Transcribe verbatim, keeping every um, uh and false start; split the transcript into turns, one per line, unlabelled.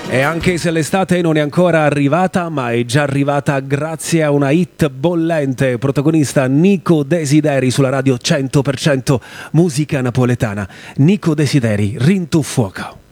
E anche se l'estate non è ancora arrivata, ma è già arrivata grazie a una hit bollente, protagonista Nico Desideri sulla radio cento per cento musica napoletana. Nico Desideri, Rintu Fuoco.